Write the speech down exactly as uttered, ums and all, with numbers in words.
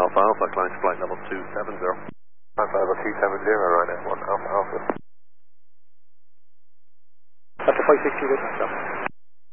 Alpha Alpha, climb to flight level two seven zero. Alpha level two seven zero, Ryanair one Alpha Alpha. That's a five six two,